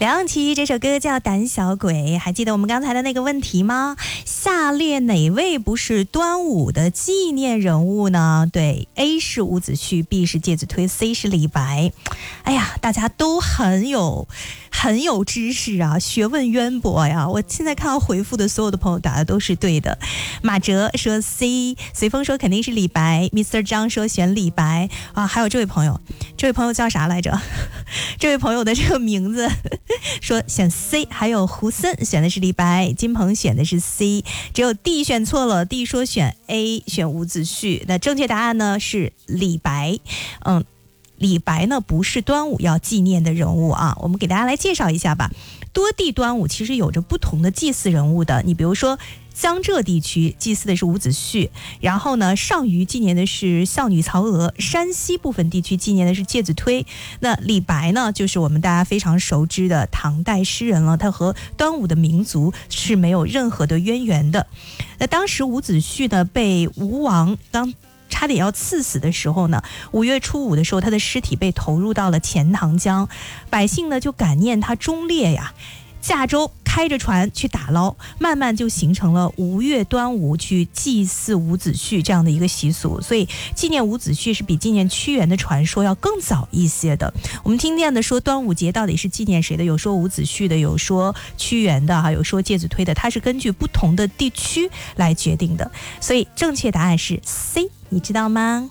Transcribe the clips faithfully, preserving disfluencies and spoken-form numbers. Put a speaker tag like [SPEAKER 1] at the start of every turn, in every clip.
[SPEAKER 1] 梁咏琪这首歌叫《胆小鬼》，还记得我们刚才的那个问题吗？下列哪位不是端午的纪念人物呢？对 ，A 是伍子胥 ，B 是介子推 ，C 是李白。哎呀，大家都很有很有知识啊，学问渊博呀！我现在看到回复的所有的朋友答的都是对的。马哲说 C， 随风说肯定是李白 ，Mister 张说选李白啊，还有这位朋友，这位朋友叫啥来着？这位朋友的这个名字说选 C， 还有胡森选的是李白，金鹏选的是 C， 只有 D 选错了 ，D 说选 A， 选伍子胥。那正确答案呢是李白，嗯。李白呢不是端午要纪念的人物啊，我们给大家来介绍一下吧。多地端午其实有着不同的祭祀人物的，你比如说江浙地区祭祀的是伍子胥，然后呢上虞纪念的是孝女曹娥，山西部分地区纪念的是介子推。那李白呢就是我们大家非常熟知的唐代诗人了，他和端午的民族是没有任何的渊源的。那当时伍子胥呢被吴王当差点要刺死的时候呢，五月初五的时候，他的尸体被投入到了钱塘江，百姓呢就感念他忠烈呀，驾舟开着船去打捞，慢慢就形成了吴越端午去祭祀伍子胥这样的一个习俗。所以纪念伍子胥是比纪念屈原的传说要更早一些的。我们听见的说端午节到底是纪念谁的，有说伍子胥的，有说屈原的，还有说介子推的，它是根据不同的地区来决定的。所以正确答案是 C， 你知道吗？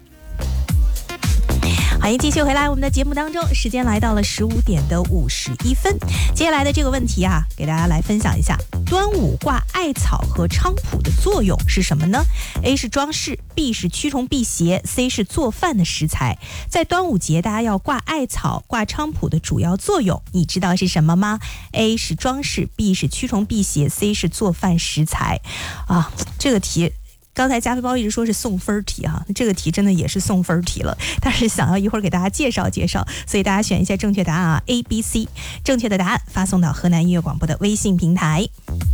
[SPEAKER 1] 欢迎继续回来我们的节目当中，时间来到了十五点的五十一分。接下来的这个问题啊，给大家来分享一下，端午挂艾草和菖蒲的作用是什么呢？ A 是装饰， B 是驱虫辟邪， C 是做饭的食材。在端午节大家要挂艾草挂菖蒲的主要作用你知道是什么吗？ A 是装饰， B 是驱虫辟邪， C 是做饭食材。啊，这个题刚才加菲包一直说是送分题哈、啊，这个题真的也是送分题了，但是想要一会儿给大家介绍介绍，所以大家选一下正确答案啊 A B C， 正确的答案发送到河南音乐广播的微信平台。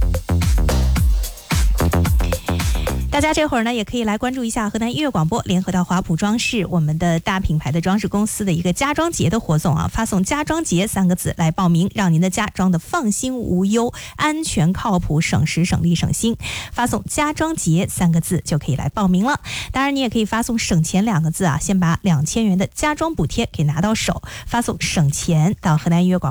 [SPEAKER 1] 大家这会儿呢也可以来关注一下河南音乐广播联合到华普装饰我们的大品牌的装饰公司的一个家装节的活动啊，发送家装节三个字来报名，让您的家装的放心无忧，安全靠谱，省时省力省心。发送家装节三个字就可以来报名了。当然你也可以发送省钱两个字啊，先把两千元的家装补贴给拿到手，发送省钱到河南音乐广播